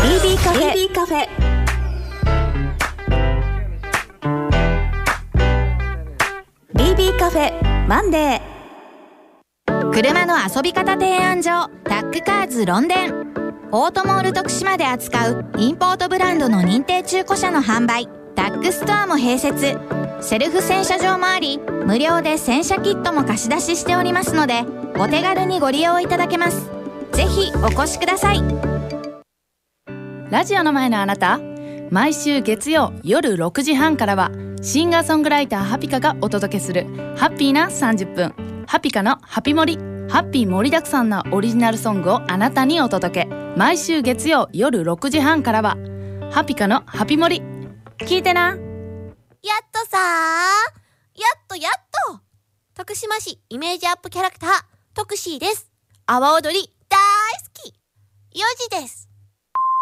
BB カフェ BB カフェBB カフェマンデー。 車の遊び方提案所タックカーズロンデン。オートモール徳島で扱うインポートブランドの認定中古車の販売、タックストアも併設。セルフ洗車場もあり、無料で洗車キットも貸し出ししておりますので、お手軽にご利用いただけます。ぜひお越しください。 ラジオの前のあなた、毎週月曜夜6時半からはシンガーソングライターハピカがお届けするハッピーな30分、ハピカのハピモリ。ハッピー盛りだくさんなオリジナルソングをあなたにお届け。毎週月曜夜6時半からはハピカのハピモリ、聞いてな。 やっとさー、やっと徳島市イメージアップキャラクタートクシーです。阿波踊り大好き、4時です。